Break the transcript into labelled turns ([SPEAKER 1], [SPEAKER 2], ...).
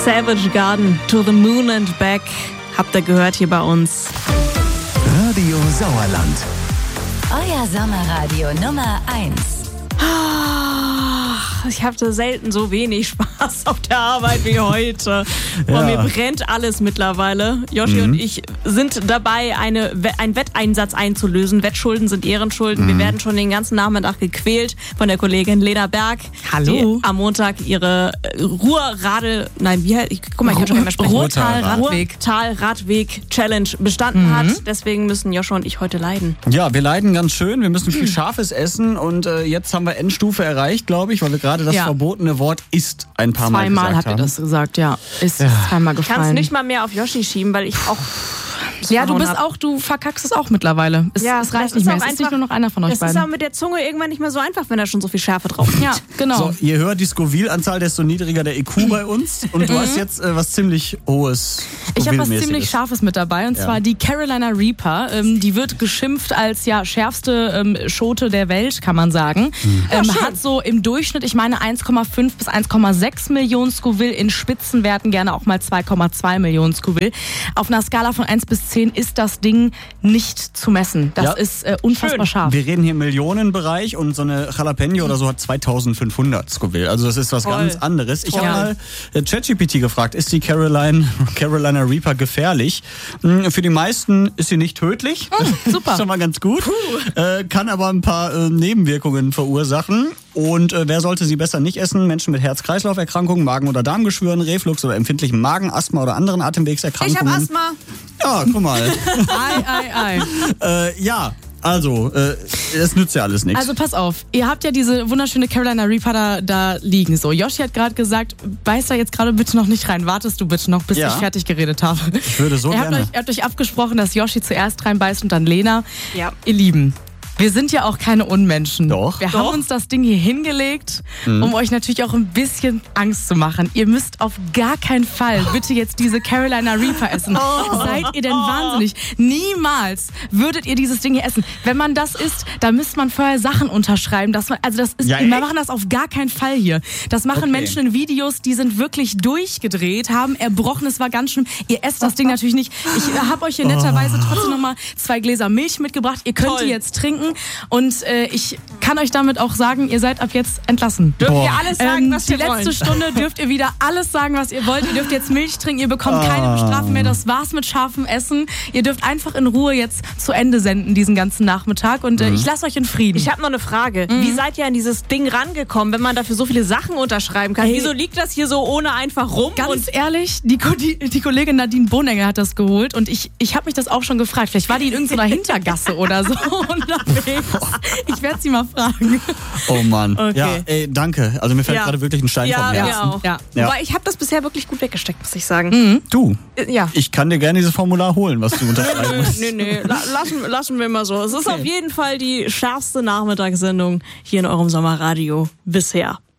[SPEAKER 1] Savage Garden, To the Moon and Back. Habt ihr gehört hier bei uns.
[SPEAKER 2] Radio Sauerland.
[SPEAKER 3] Euer Sommerradio Nummer 1.
[SPEAKER 1] Ich hatte selten so wenig Spaß auf der Arbeit wie heute. Boah, mir brennt alles mittlerweile. Joshi und ich sind dabei, einen Wetteinsatz einzulösen. Wettschulden sind Ehrenschulden. Wir werden schon den ganzen Nachmittag gequält von der Kollegin Lena Berg.
[SPEAKER 4] Hallo.
[SPEAKER 1] Die am Montag ihre Ruhrtal-Radweg-Challenge bestanden hat. Deswegen müssen Joshua und ich heute leiden.
[SPEAKER 4] Ja, wir leiden ganz schön. Wir müssen viel Scharfes essen und jetzt haben wir Endstufe erreicht, glaube ich, weil wir gerade das verbotene Wort ist ein paar Mal gesagt haben.
[SPEAKER 5] Zweimal habt ihr das gesagt, ja. Ist zweimal gefallen.
[SPEAKER 1] Ich kann es nicht mal mehr auf Yoshi schieben, weil ich auch...
[SPEAKER 5] Ja, du verkackst es auch mittlerweile. Es reicht nicht mehr. Es ist nicht nur noch einer von euch beiden.
[SPEAKER 1] Es ist auch mit der Zunge irgendwann nicht mehr so einfach, wenn da schon so viel Schärfe drauf ist.
[SPEAKER 5] Ja, genau.
[SPEAKER 4] So, je höher die Scoville-Anzahl, desto niedriger der IQ bei uns. Und du hast jetzt was ziemlich Hohes.
[SPEAKER 5] Ich habe was ziemlich Scharfes mit dabei, und zwar die Carolina Reaper. Die wird geschimpft als schärfste Schote der Welt, kann man sagen. Hat so im Durchschnitt, ich meine, 1,5 bis 1,6 Millionen Scoville, in Spitzenwerten gerne auch mal 2,2 Millionen Scoville. Auf einer Skala von 1 bis 10 ist das Ding nicht zu messen. Das ist unfassbar scharf.
[SPEAKER 4] Wir reden hier im Millionenbereich und so eine Jalapeno oder so hat 2500 Scoville. Also das ist was ganz anderes. Ich habe mal ChatGPT gefragt, ist die Carolina Reaper gefährlich? Für die meisten ist sie nicht tödlich.
[SPEAKER 5] Super.
[SPEAKER 4] Schon mal ganz gut. Kann aber ein paar Nebenwirkungen verursachen. Und wer sollte sie besser nicht essen? Menschen mit Herz-Kreislauf-Erkrankungen, Magen- oder Darmgeschwüren, Reflux oder empfindlichem Magen, Asthma oder anderen Atemwegserkrankungen.
[SPEAKER 1] Ich habe Asthma.
[SPEAKER 4] Ja, guck mal.
[SPEAKER 5] Ei.
[SPEAKER 4] Ja. Also, es nützt ja alles nichts.
[SPEAKER 5] Also pass auf, ihr habt ja diese wunderschöne Carolina Reaper da liegen. So, Yoshi hat gerade gesagt, beiß da jetzt gerade bitte noch nicht rein. Wartest du bitte noch, bis ich fertig geredet habe.
[SPEAKER 4] Ich würde so gerne.
[SPEAKER 5] Ihr habt euch abgesprochen, dass Yoshi zuerst reinbeißt und dann Lena.
[SPEAKER 1] Ja.
[SPEAKER 5] Ihr Lieben, wir sind ja auch keine Unmenschen.
[SPEAKER 4] Doch.
[SPEAKER 5] Wir haben uns das Ding hier hingelegt, um euch natürlich auch ein bisschen Angst zu machen. Ihr müsst auf gar keinen Fall bitte jetzt diese Carolina Reaper essen. Seid ihr denn wahnsinnig? Niemals würdet ihr dieses Ding hier essen. Wenn man das isst, da müsst man vorher Sachen unterschreiben. Wir machen das auf gar keinen Fall hier. Das machen Menschen in Videos, die sind wirklich durchgedreht, haben erbrochen, es war ganz schlimm. Ihr esst das Ding natürlich nicht. Ich habe euch hier netterweise trotzdem nochmal 2 Gläser Milch mitgebracht. Ihr könnt die jetzt trinken. Und ich kann euch damit auch sagen, ihr seid ab jetzt entlassen.
[SPEAKER 1] Dürft ihr alles sagen, was ihr wollt?
[SPEAKER 5] Die letzte Stunde dürft ihr wieder alles sagen, was ihr wollt. Ihr dürft jetzt Milch trinken, ihr bekommt keine Strafe mehr. Das war's mit scharfem Essen. Ihr dürft einfach in Ruhe jetzt zu Ende senden, diesen ganzen Nachmittag. Und ich lasse euch in Frieden.
[SPEAKER 1] Ich habe noch eine Frage. Wie seid ihr an dieses Ding rangekommen, wenn man dafür so viele Sachen unterschreiben kann? Wieso liegt das hier so ohne einfach rum?
[SPEAKER 5] Ganz ehrlich, die Kollegin Nadine Bohnegger hat das geholt. Und ich habe mich das auch schon gefragt. Vielleicht war die in irgendeiner Hintergasse oder so. Ich werde sie mal fragen.
[SPEAKER 4] Oh Mann.
[SPEAKER 1] Okay.
[SPEAKER 4] Ja, danke. Also mir fällt gerade wirklich ein Stein vom Herzen.
[SPEAKER 1] Ja. Wobei, ich habe das bisher wirklich gut weggesteckt, muss ich sagen.
[SPEAKER 4] Du,
[SPEAKER 1] Ja.
[SPEAKER 4] ich kann dir gerne dieses Formular holen, was du unterschreiben musst.
[SPEAKER 1] Nee. Lassen wir mal so. Es ist auf jeden Fall die schärfste Nachmittagssendung hier in eurem Sommerradio bisher.